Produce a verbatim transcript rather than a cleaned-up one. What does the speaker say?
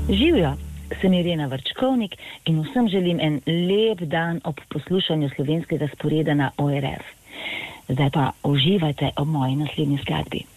Živjo, sem Irena Vrčkovnik in vsem želim en lep dan ob poslušanju slovenskega sporeda na O R F. Zdaj pa uživajte ob moji naslednji skladbi.